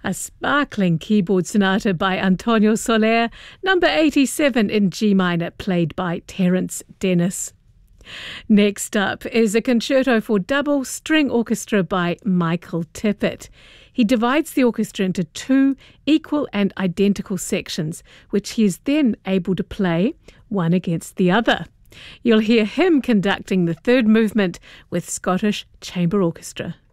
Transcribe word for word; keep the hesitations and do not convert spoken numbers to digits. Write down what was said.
A sparkling keyboard sonata by Antonio Soler, number eighty-seven in G minor, played by Terence Dennis. Next up is a concerto for double string orchestra by Michael Tippett. He divides the orchestra into two equal and identical sections, which he is then able to play one against the other. You'll hear him conducting the third movement with Scottish Chamber Orchestra.